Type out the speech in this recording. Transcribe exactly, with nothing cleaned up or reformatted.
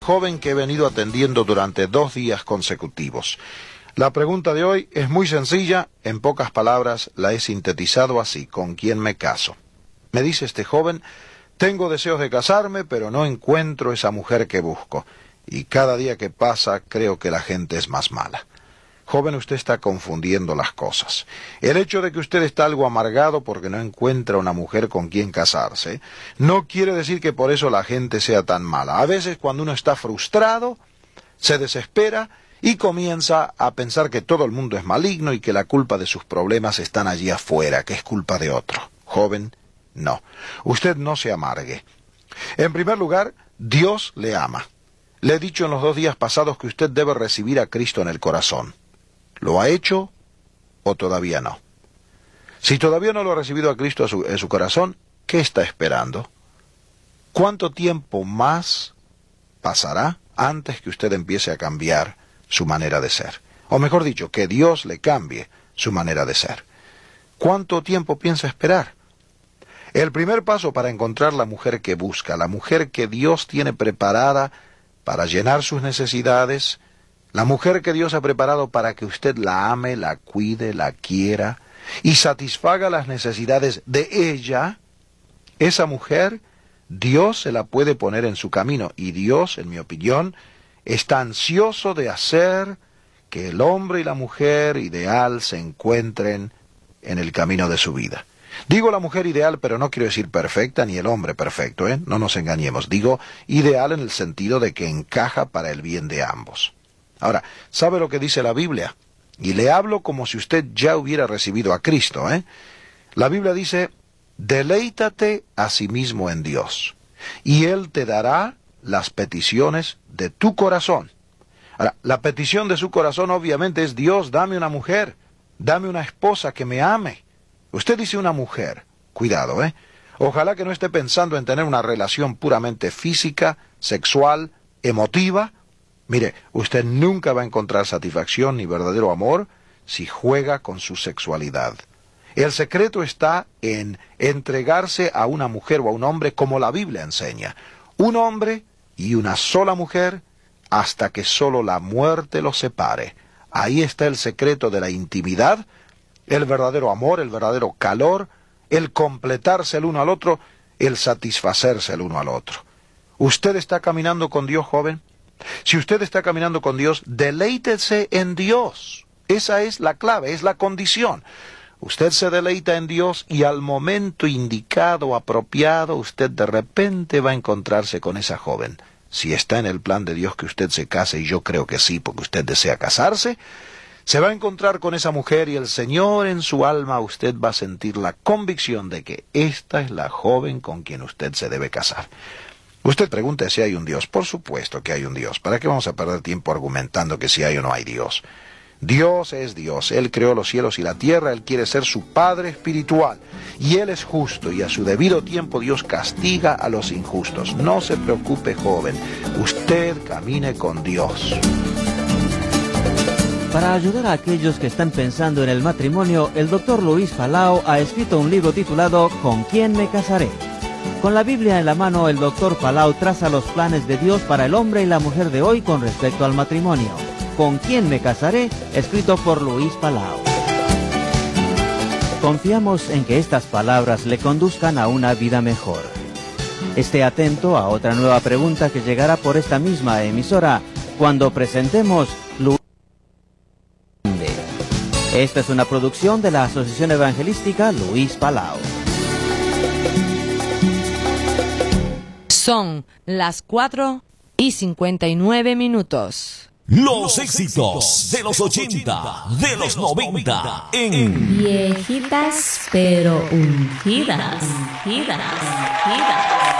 Joven que he venido atendiendo durante dos días consecutivos. La pregunta de hoy es muy sencilla, en pocas palabras la he sintetizado así: ¿con quién me caso? Me dice este joven: tengo deseos de casarme, pero no encuentro esa mujer que busco, y cada día que pasa creo que la gente es más mala. Joven, usted está confundiendo las cosas. El hecho de que usted está algo amargado porque no encuentra una mujer con quien casarse, no quiere decir que por eso la gente sea tan mala. A veces cuando uno está frustrado, se desespera y comienza a pensar que todo el mundo es maligno y que la culpa de sus problemas están allí afuera, que es culpa de otro. Joven, no. Usted no se amargue. En primer lugar, Dios le ama. Le he dicho en los dos días pasados que usted debe recibir a Cristo en el corazón. ¿Lo ha hecho o todavía no? Si todavía no lo ha recibido a Cristo en su, en su corazón, ¿qué está esperando? ¿Cuánto tiempo más pasará antes que usted empiece a cambiar su manera de ser? O mejor dicho, que Dios le cambie su manera de ser. ¿Cuánto tiempo piensa esperar? El primer paso para encontrar la mujer que busca, la mujer que Dios tiene preparada para llenar sus necesidades, la mujer que Dios ha preparado para que usted la ame, la cuide, la quiera y satisfaga las necesidades de ella, esa mujer Dios se la puede poner en su camino, y Dios, en mi opinión, está ansioso de hacer que el hombre y la mujer ideal se encuentren en el camino de su vida. Digo la mujer ideal, pero no quiero decir perfecta, ni el hombre perfecto, ¿eh? No nos engañemos. Digo ideal en el sentido de que encaja para el bien de ambos. Ahora, ¿sabe lo que dice la Biblia? Y le hablo como si usted ya hubiera recibido a Cristo, ¿eh? La Biblia dice: deleítate a sí mismo en Dios, y Él te dará las peticiones de tu corazón. Ahora, la petición de su corazón obviamente es: Dios, dame una mujer, dame una esposa que me ame. Usted dice una mujer, cuidado, ¿eh? Ojalá que no esté pensando en tener una relación puramente física, sexual, emotiva. Mire, usted nunca va a encontrar satisfacción ni verdadero amor si juega con su sexualidad. El secreto está en entregarse a una mujer o a un hombre como la Biblia enseña. Un hombre y una sola mujer hasta que solo la muerte los separe. Ahí está el secreto de la intimidad, el verdadero amor, el verdadero calor, el completarse el uno al otro, el satisfacerse el uno al otro. ¿Usted está caminando con Dios, joven? Si usted está caminando con Dios, deleítese en Dios. Esa es la clave, es la condición. Usted se deleita en Dios y al momento indicado, apropiado, usted de repente va a encontrarse con esa joven. Si está en el plan de Dios que usted se case, y yo creo que sí, porque usted desea casarse, se va a encontrar con esa mujer y el Señor en su alma, usted va a sentir la convicción de que esta es la joven con quien usted se debe casar. Usted pregunta si hay un Dios. Por supuesto que hay un Dios. ¿Para qué vamos a perder tiempo argumentando que si hay o no hay Dios? Dios es Dios. Él creó los cielos y la tierra. Él quiere ser su Padre espiritual. Y Él es justo. Y a su debido tiempo Dios castiga a los injustos. No se preocupe, joven. Usted camine con Dios. Para ayudar a aquellos que están pensando en el matrimonio, el doctor Luis Palau ha escrito un libro titulado ¿Con quién me casaré? Con la Biblia en la mano, el doctor Palau traza los planes de Dios para el hombre y la mujer de hoy con respecto al matrimonio. ¿Con quién me casaré? Escrito por Luis Palau. Confiamos en que estas palabras le conduzcan a una vida mejor. Esté atento a otra nueva pregunta que llegará por esta misma emisora cuando presentemos Luis. Esta es una producción de la Asociación Evangelística Luis Palau. Son las cuatro y cincuenta y nueve minutos. Los éxitos de los ochenta, de los noventa, en Viejitas pero ungidas, ungidas, ungidas.